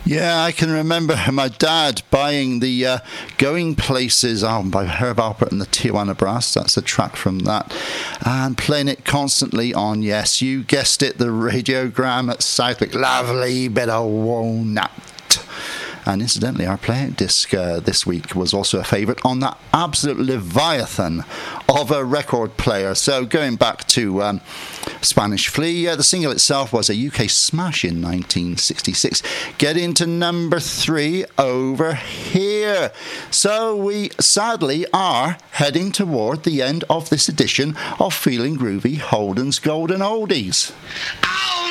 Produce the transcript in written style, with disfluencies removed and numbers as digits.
Yeah, I can remember my dad buying the Going Places album by Herb Alpert and the Tijuana Brass. That's a track from that. And playing it constantly on, yes, you guessed it, the Radiogram at Southwick. Lovely bit of walnut. And incidentally, our play disc this week was also a favourite on that absolute leviathan of a record player. So going back to Spanish Flea, the single itself was a UK smash in 1966. Getting to number 3 over here. So we sadly are heading toward the end of this edition of Feeling Groovy, Holden's Golden Oldies. Ow!